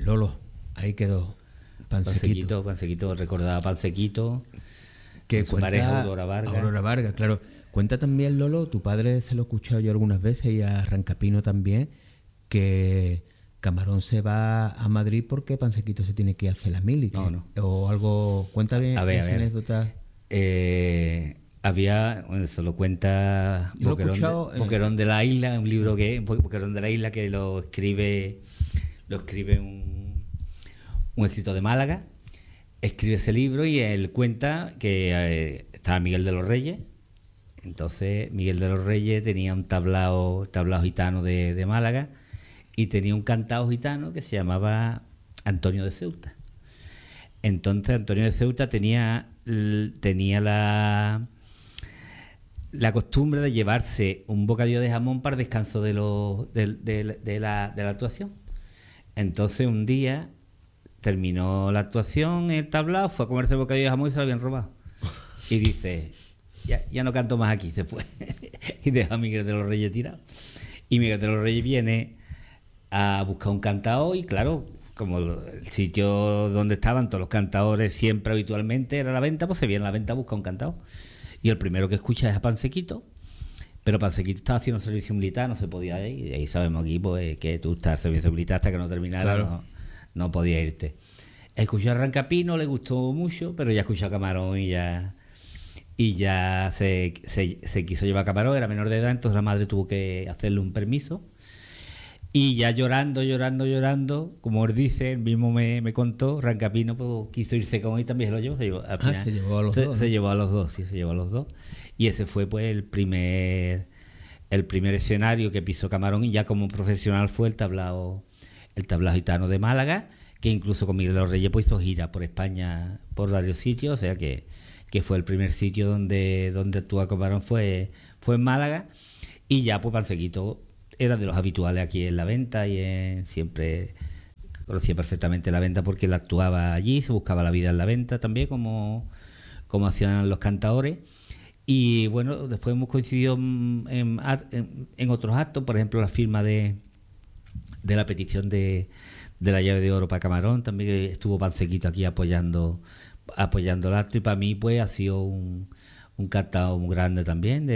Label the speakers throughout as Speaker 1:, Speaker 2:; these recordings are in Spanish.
Speaker 1: Lolo, ahí quedó. Pansequito.
Speaker 2: Pansequito, recordaba a Pansequito,
Speaker 1: Que
Speaker 2: con su pareja Aurora Vargas.
Speaker 1: Aurora Vargas, claro. Cuenta también, Lolo, tu padre se lo he escuchado yo algunas veces y a Rancapino también, que Camarón se va a Madrid porque Pansequito se tiene que hacer la mili.
Speaker 2: No.
Speaker 1: O algo. Cuéntame esa anécdota.
Speaker 2: Bueno, se lo cuenta Boquerón de la Isla, un libro Boquerón de la Isla que lo escribe un escritor de Málaga. Escribe ese libro y él cuenta que estaba Miguel de los Reyes. Entonces Miguel de los Reyes tenía un tablao gitano de Málaga y tenía un cantao gitano que se llamaba Antonio de Ceuta. Entonces Antonio de Ceuta tenía la costumbre de llevarse un bocadillo de jamón para el descanso de la actuación. Entonces un día terminó la actuación, el tablao, fue a comerse el bocadillo de jamón y se lo habían robado. Y dice, ya no canto más aquí, se fue. Y deja a Miguel de los Reyes tirado. Y Miguel de los Reyes viene a buscar un cantao y claro, como el sitio donde estaban todos los cantaores siempre habitualmente era la venta, pues se viene a la venta a buscar un cantao. Y el primero que escucha es a Pansequito, pero Pansequito estaba haciendo servicio militar, no se podía ir. Y ahí sabemos aquí pues, que tú estás en servicio militar hasta que no terminara, claro. No podía irte. Escuchó a Rancapino, le gustó mucho, pero ya escuchó a Camarón y ya se quiso llevar a Camarón, era menor de edad, entonces la madre tuvo que hacerle un permiso. Y ya llorando, como él dice, él mismo me contó, Rancapino pues, quiso irse con él y también se lo llevó.
Speaker 1: Se llevó a los dos.
Speaker 2: Se llevó a los dos, sí, se llevó a los dos. Y ese fue pues el primer escenario que pisó Camarón y ya como profesional fue el tablao gitano de Málaga, que incluso con Miguel de los Reyes pues hizo gira por España por varios sitios, o sea que fue el primer sitio donde actuó Camarón fue en Málaga. Y ya pues Pansequito era de los habituales aquí en la venta y siempre conocía perfectamente la venta porque él actuaba allí, se buscaba la vida en la venta también como hacían los cantaores. Y bueno, después hemos coincidido en otros actos, por ejemplo la firma de la petición de la llave de oro para Camarón, también estuvo Pansequito aquí apoyando el acto y para mí pues ha sido un cantao muy grande también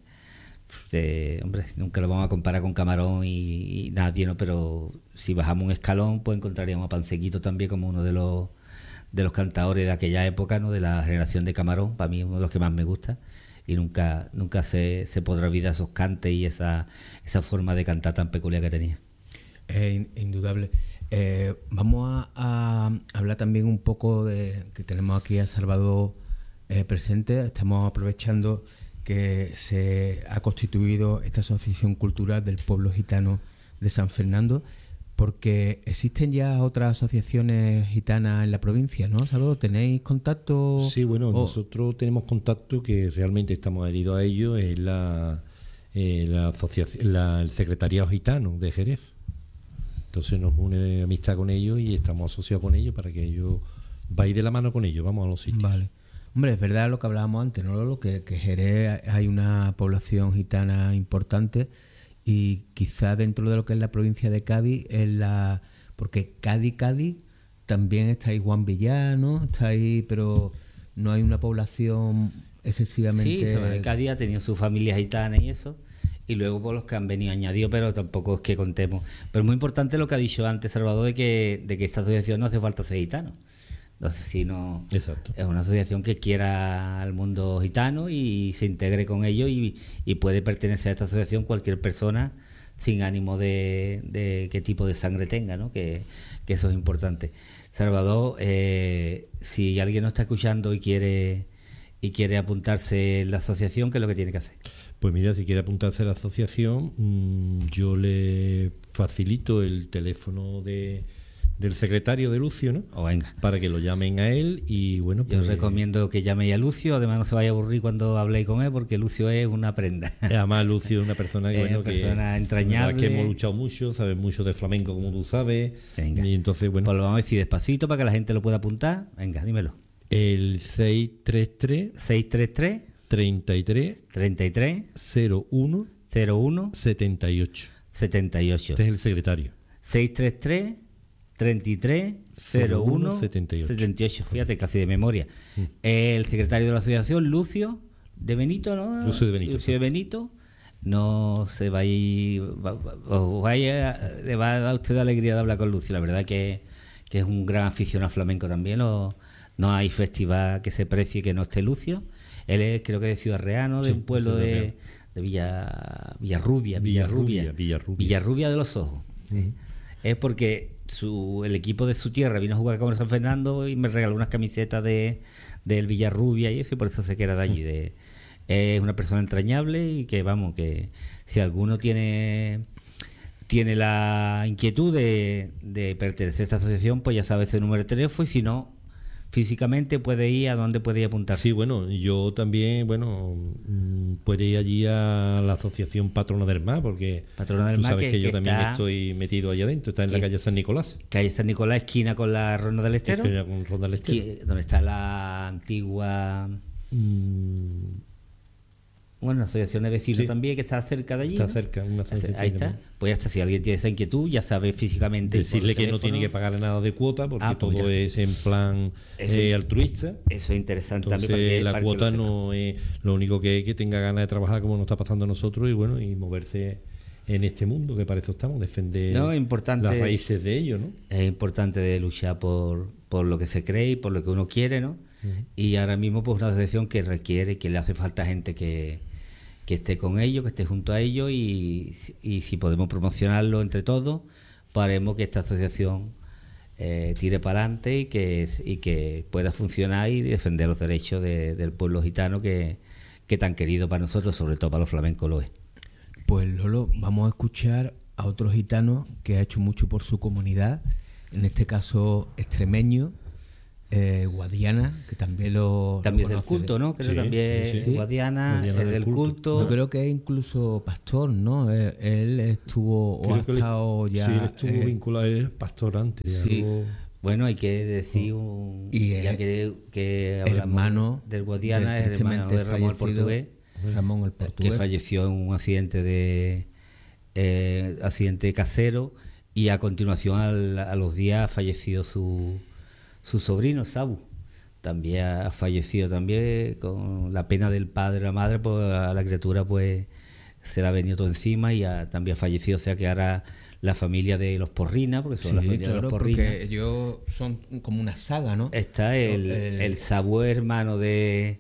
Speaker 2: hombre, nunca lo vamos a comparar con Camarón y nadie, ¿no? Pero si bajamos un escalón pues encontraríamos a Pansequito también como uno de los cantaores de aquella época, ¿no? De la generación de Camarón, para mí es uno de los que más me gusta y nunca se podrá olvidar esos cantes y esa forma de cantar tan peculiar que tenía.
Speaker 1: Indudable. Vamos a hablar también un poco de que tenemos aquí a Salvador presente. Estamos aprovechando que se ha constituido esta asociación cultural del pueblo gitano de San Fernando, porque existen ya otras asociaciones gitanas en la provincia, ¿no? Salvador, ¿tenéis contacto?
Speaker 3: Sí, bueno, nosotros tenemos contacto que realmente estamos adheridos a ello, es la asociación, el secretariado gitano de Jerez. Entonces nos une amistad con ellos y estamos asociados con ellos para que ellos vaya de la mano con ellos, vamos a los sitios.
Speaker 1: Vale. Hombre, es verdad lo que hablábamos antes, ¿no? Lo que Jerez hay una población gitana importante y quizá dentro de lo que es la provincia de Cádiz, porque Cádiz también está ahí Juan Villano, está ahí, pero no hay una población excesivamente...
Speaker 2: Sí, Cádiz ha tenido su familia gitana y eso, y luego por los que han venido añadidos, pero tampoco es que contemos. Pero es muy importante lo que ha dicho antes Salvador de que esta asociación no hace falta ser gitano. Entonces, si no,
Speaker 3: exacto,
Speaker 2: es una asociación que quiera al mundo gitano y se integre con ellos y puede pertenecer a esta asociación cualquier persona sin ánimo de qué tipo de sangre tenga, ¿no? Que eso es importante. Salvador, si alguien nos está escuchando y quiere apuntarse en la asociación, ¿qué es lo que tiene que hacer?
Speaker 3: Pues mira, si quiere apuntarse a la asociación, yo le facilito el teléfono del secretario de Lucio, ¿no?
Speaker 2: Venga.
Speaker 3: Para que lo llamen a él y bueno,
Speaker 2: pues... Yo os recomiendo que llaméis a Lucio, además no se vaya a aburrir cuando habléis con él porque Lucio es una prenda.
Speaker 3: Además Lucio es una persona que,
Speaker 2: una persona entrañable.
Speaker 3: Que hemos luchado mucho, sabe mucho de flamenco como tú sabes.
Speaker 2: Venga.
Speaker 3: Y entonces, bueno.
Speaker 2: Pues lo vamos a decir despacito para que la gente lo pueda apuntar. Venga, dímelo.
Speaker 3: El 633 33 01 78.
Speaker 2: 78.
Speaker 3: Este es el secretario.
Speaker 2: 633 33 01 78. Fíjate, casi de memoria. El secretario de la asociación, Lucio de Benito, ¿no?
Speaker 3: Lucio de Benito.
Speaker 2: Lucio de Benito. No se va a ir. Le va a dar usted alegría de hablar con Lucio. La verdad que es un gran aficionado flamenco también. No hay festival que se precie que no esté Lucio. Él es, creo que de Ciudad Real, de un pueblo de Villarrubia de los Ojos. Es porque el equipo de su tierra vino a jugar con San Fernando y me regaló unas camisetas del Villarrubia y eso, y por eso se queda de allí. Es una persona entrañable y que, vamos, que si alguno tiene la inquietud de pertenecer a esta asociación, pues ya sabe ese número de teléfono, y si no, físicamente puede ir a donde puede ir apuntarse.
Speaker 3: Sí, bueno, yo también, puede ir allí a la asociación Patrona del Mar, porque
Speaker 2: Patrona del
Speaker 3: tú
Speaker 2: Mar,
Speaker 3: sabes que yo también
Speaker 2: está,
Speaker 3: estoy metido allá adentro, está en la calle San Nicolás.
Speaker 2: Calle San Nicolás, esquina con la Ronda del Estero.
Speaker 3: Esquina con Ronda del Estero.
Speaker 2: Donde está la antigua... Bueno, la asociación de vecinos, sí, también, que está cerca de allí.
Speaker 3: Está, ¿no?,
Speaker 2: cerca,
Speaker 3: una asociación.
Speaker 2: Ahí está. Pues ya está, si alguien tiene esa inquietud, ya sabe físicamente.
Speaker 3: Decirle que no tiene que pagar nada de cuota, porque
Speaker 2: pues
Speaker 3: todo es en plan altruista.
Speaker 2: Eso es interesante.
Speaker 3: Entonces,
Speaker 2: también
Speaker 3: la cuota no es lo único que es que tenga ganas de trabajar como nos está pasando a nosotros y moverse en este mundo, que para eso estamos, defender las raíces de ello, ¿no?
Speaker 2: Es importante de luchar por lo que se cree y por lo que uno quiere, ¿no? Y ahora mismo, pues, una asociación que requiere, que le hace falta gente que esté con ellos, que esté junto a ellos, y si podemos promocionarlo entre todos, pues haremos que esta asociación tire para adelante y que pueda funcionar y defender los derechos del pueblo gitano que tan querido para nosotros, sobre todo para los flamencos lo es.
Speaker 1: Pues Lolo, vamos a escuchar a otro gitano que ha hecho mucho por su comunidad, en este caso extremeño, Guadiana, que también
Speaker 2: también del culto, ¿no? Creo que también sí. Guadiana es del culto.
Speaker 1: Yo creo que es incluso pastor, ¿no? Él estuvo o ha estado ya.
Speaker 3: Sí, él estuvo vinculado, él es pastor antes.
Speaker 2: Sí. Bueno, hay que decir ya que hablamos del Guadiana, es hermano de Ramón el Portugués.
Speaker 1: Ramón el Portugués,
Speaker 2: que falleció en un accidente accidente casero, y a continuación a los días ha fallecido su sobrino Sabu. También ha fallecido también con la pena del padre y la madre, pues a la criatura pues se le ha venido todo encima y también ha fallecido. O sea que ahora la familia de los Porrina, porque son la familia de los Porrina,
Speaker 1: porque ellos son como una saga, ¿no?
Speaker 2: Está el Sabu, hermano del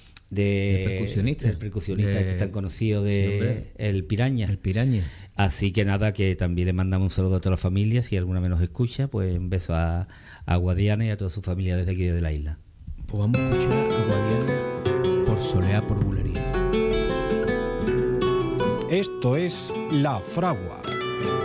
Speaker 2: percusionista este tan conocido el Piraña.
Speaker 1: El Piraña.
Speaker 2: Así que nada, que también le mandamos un saludo a toda la familia. Si alguna menos escucha, pues un beso a Guadiana y a toda su familia desde aquí, desde la isla.
Speaker 1: Pues vamos a escuchar a Guadiana por Soleá, por Bulería.
Speaker 4: Esto es La Fragua.